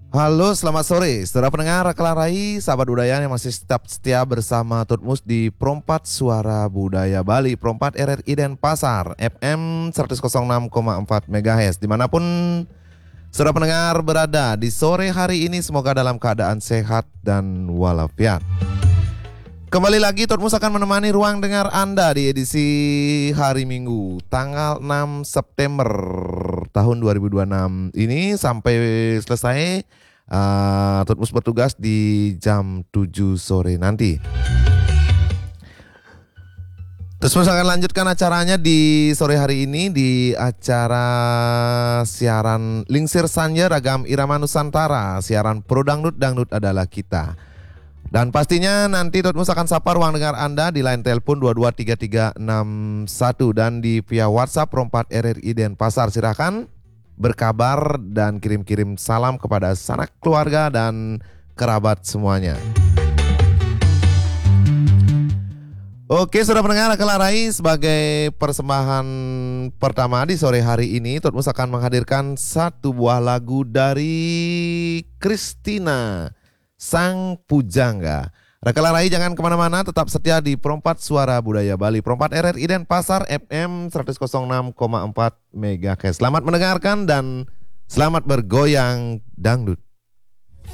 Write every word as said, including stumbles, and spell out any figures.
Halo, selamat sore, saudara pendengar Kelarai, sahabat budaya yang masih tetap setia bersama Tutmus di Perompat Suara Budaya Bali, Perompat R R I Denpasar, F M seratus enam koma empat megahertz. Dimanapun saudara pendengar berada di sore hari ini, semoga dalam keadaan sehat dan walafiat. Kembali lagi Tutmus akan menemani ruang dengar Anda di edisi hari Minggu tanggal enam September tahun dua ribu dua puluh enam ini sampai selesai. uh, Tutmus bertugas di jam tujuh sore nanti. Tutmus akan lanjutkan acaranya di sore hari ini di acara siaran Lingsir Sanja Ragam Irama Nusantara, siaran Pro Dangdut, Dangdut Adalah Kita. Dan pastinya nanti Tutmus akan sapa ruang dengar Anda di line telepon dua dua tiga tiga enam satu dan di via WhatsApp Perompat R R I Denpasar. Silakan berkabar dan kirim-kirim salam kepada sanak keluarga dan kerabat semuanya. Oke, sudah mendengar Kelarai, sebagai persembahan pertama di sore hari ini Tutmus akan menghadirkan satu buah lagu dari Christina Sang Pujangga. Kelarai jangan kemana-mana, tetap setia di Perompat Suara Budaya Bali, Perompat R R I Denpasar F M seratus enam koma empat megahertz. Selamat mendengarkan dan selamat bergoyang dangdut.